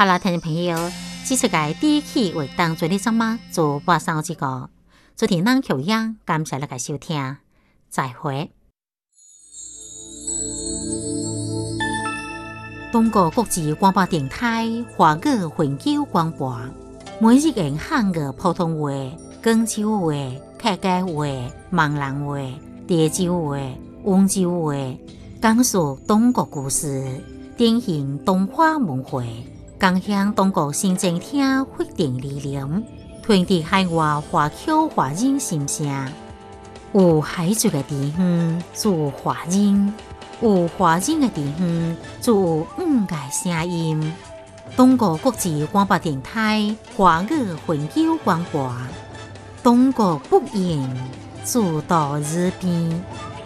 好了，听众朋友，这次嘅第一期为当做你怎么做播上这个，昨天咱口样，感谢大家收听，再会。中国国际广播电台华语环球广播，每日用汉语普通话、广州话、客家话、闽南话、潮州话、温州话，讲述中国故事，典型东华文化，共享中国新政厅发展理念，传递海外华侨华人心声。有海族的地方，做华人。有华人的地方，就有五个声音。中国国际广播电台华语环球广播，中国不言，主到日边。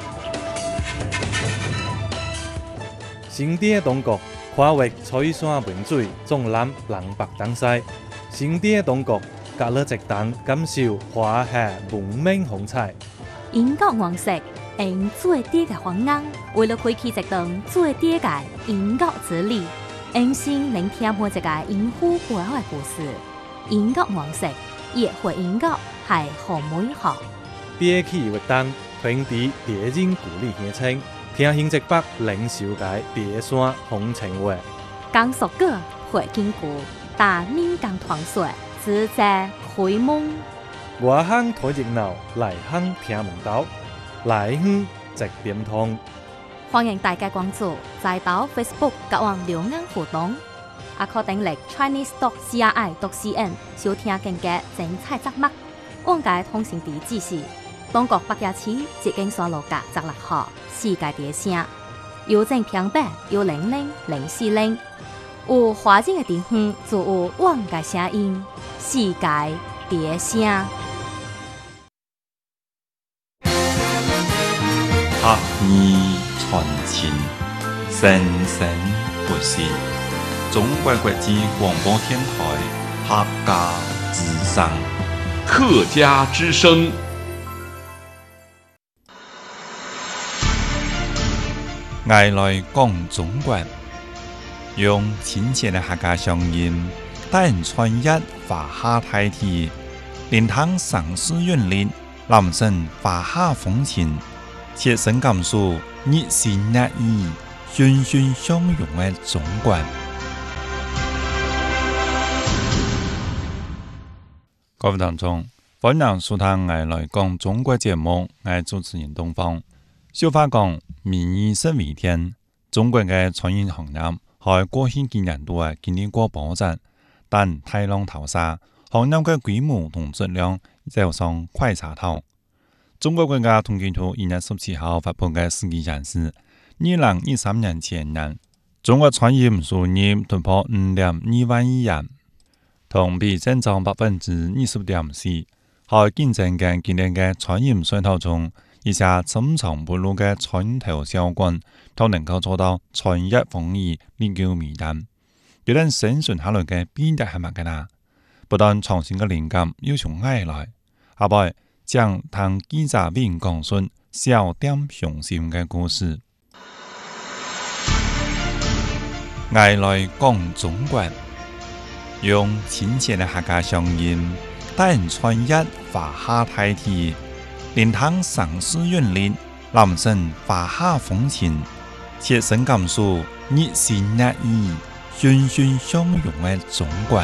新典中国跨越彩山文水，纵览南北东西。新典中国隔了一档，感受华夏文明风采。 英国王室。用最低嘅方案，为了开启一段最低嘅音乐之旅，用心聆听每一个音符背后嘅故事。音乐王室，也会音乐系好美好。 第一期活动，传递电影故里乡亲，听新一北领袖嘅第山风情话。 讲述歌会经过，但民间传说，自在开蒙。 外乡睇热闹，内乡听门道。来远直点通， 欢迎大家关注在岛 Facebook 甲网留言互动，也可登录 chinese.cri.cn 收听更加精彩节目。往界通讯地址是中国北野市捷径山路甲16号世界第声，邮政平板1000400。有华人的地方就有往界声音，世界第声。 客语传情，生生不息。中国国际广播电台客家之声， 客家之声。 爱来讲中国，用亲切的客家声音，带人穿越华夏大地，聆听城市韵律，揽胜华夏风情。切身感受热情热意、欣欣相融的中国。各位听众，欢迎收听我来讲中国节目，我主持人东方。小话讲，民意十2天，中国的餐饮行业在过去几年度经历过波折，但大浪淘沙，行业的规模同质量走上快车道。中国国家统计局1月17号发布的数据显示，2013年前年，中国餐饮收入突破5.2万亿元，同比增长20.4%。在竞争更激烈的餐饮水土中，一些深藏不露的传统小馆都能够做到穿越风雨，历久弥新。有人生存下来的秘诀是乜嘅呢？不但创新的灵感要从外来，下摆将谈记者并讲述小店雄心的故事。爱来讲中国，用亲切的客家声音，带人穿越华夏大地，聆听城市韵律，揽胜华夏风情，切身感受热情热意、欣欣相融的中国。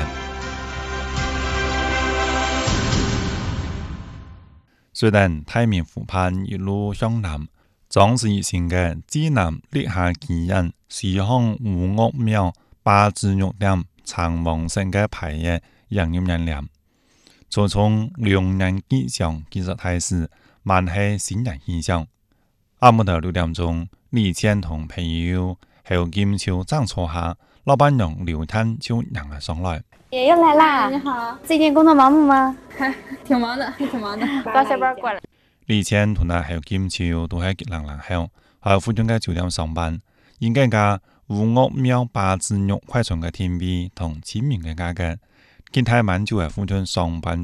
虽然太平湖畔一路向南，壮士一行的济南立下奇人西巷吴岳庙八字肉店长旺盛的牌业营业人员，就从2年以上技术开始，慢起新人现象。下午头6点钟，李健同朋友后金秋站坐下，老板娘刘探就让了上来。 也又来啦！ 你好， 最近工作忙不忙？ 挺忙的，挺忙的。 刚下班过来。 李健同埋後金秋都喺吉蘭蘭後，喺附近嘅酒店上班。現間嘅吳岳廟八字肉快餐嘅甜味同親民嘅價格，見睇滿足喺附近上班